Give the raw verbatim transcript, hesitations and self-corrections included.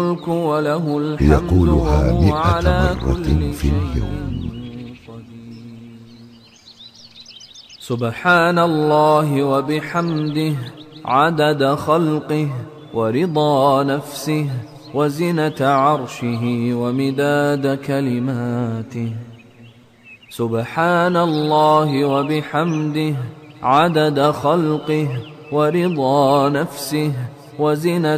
الملك وله الحمد وهو على كل شيء قدير. سبحان الله وبحمده عدد خلقه ورضا نفسه وزنة عرشه ومداد كلماته. سبحان الله وبحمده عدد خلقه ورضا نفسه وزنة